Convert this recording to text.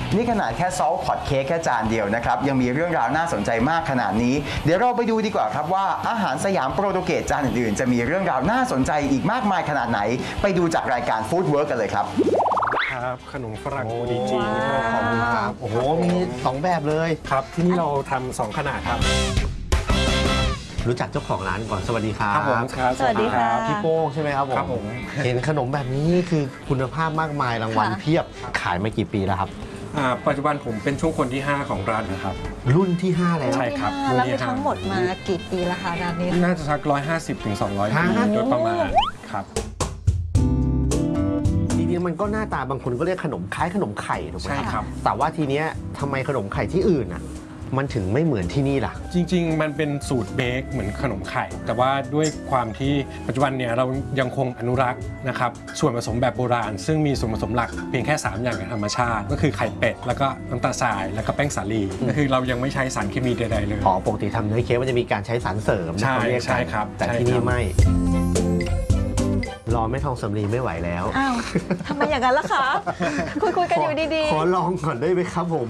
นี่ขนาดแค่ซอลพอตเค้กแค่จานเดียวนะครับยังมีเรื่องราวน่าสนใจมากขนาดนี้เดี๋ยวเราไปดูดีกว่าครับว่าอาหารสยามโปรตุเกสจานอื่นๆจะมีเรื่องราวน่าสนใจอีกมากมายขนาดไหนไปดูจากรายการฟู้ดเวิร์กกันเลยครับครับขนมฝรั่งโอดีจีครับขอบคุณครับโอ้โหมี2แบบเลยครับที่นี่เราทำ2ขนาดครับรู้จักเจ้าของร้านก่อนสวัสดีครับครับผมครับสวัสดีค่ะพี่โป้งใช่ไหมครับผมครับผมเห็นขนมแบบนี้คือคุณภาพมากมายรางวัลค่ะเพียบขายมากี่ปีแล้วครับปัจจุบันผมเป็นช่วงคนที่ 5 ของร้านนะครับรุ่นที่ 5 แล้วใช่ครับแล้วมีทั้งหมดมากี่ปีแล้วคะร้านนี้น่าจะสัก150 ถึง 200 ปีฮะโดยประมาณครับทีนี้มันก็หน้าตาบางคนก็เรียกขนมคล้ายขนมไข่ถูกไหมใช่ครับแต่ว่าทีเนี้ยทำไมขนมไข่ที่อื่นอ่ะมันถึงไม่เหมือนที่นี่ล่ะจริงๆ มันเป็นสูตรเบคเหมือนขนมไข่ แต่ว่าด้วยความที่ปัจจุบันเนี่ยเรายังคงอนุรักษ์นะครับส่วนผสมแบบโบราณ ซึ่งมีส่วนผสมหลักเพียงแค่ 3 อย่างจากธรรมชาติ ก็คือไข่เป็ดแล้วก็น้ำตาลทรายแล้วก็แป้งสาลีก็คือเรายังไม่ใช้สารเคมีใดๆเลยอ๋อปกติทำเนื้อเค้กมันจะมีการใช้สารเสริมนะใช่เขาเรียกใช่กันครับแต่ใช่ที่นี่ครับไม่รอแม่ทองสำลีไม่ไหวแล้วอ้าวทำไมอย่างนั้นล่ะคะ คุยกันอยู่ดีๆขอลองก่อนได้ไหมครับผม